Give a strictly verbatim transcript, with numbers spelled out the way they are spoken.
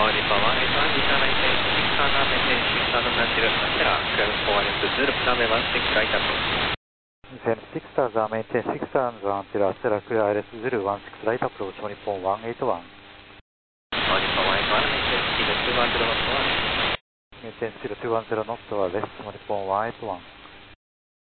Nippon one eight one, Visa maintain six thousand, maintain six thousand zero, Stella, clearance for one two zero, runway one six right approach. Descend six thousand, maintain six thousand, Stella, clear I L S zero one six right approach, Nippon one eight one. Nippon one eight one, maintain speed two one zero knots one. Maintain speed two one zero knots or less, Nippon one eight one.